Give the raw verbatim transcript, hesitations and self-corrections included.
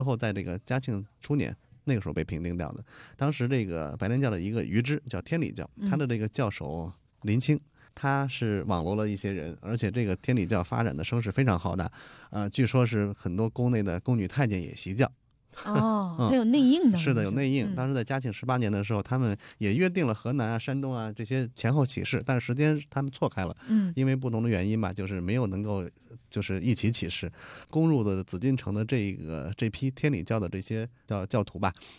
之后在这个嘉庆初年那个时候被平定掉的。当时这个白莲教的一个余支叫天理教，他的这个教首林清，他是网罗了一些人，而且这个天理教发展的声势非常浩大，呃，据说是很多宫内的宫女太监也习教。 哦， 嗯它有内应的， 是的，有内应。 嗯当时在嘉庆十八年的时候，他们也约定了河南啊、山东啊这些前后起事，但是时间他们错开了， 嗯因为不同的原因吧，就是没有能够就是一起起事。攻入的紫禁城的这个这批天理教的这些教教徒吧，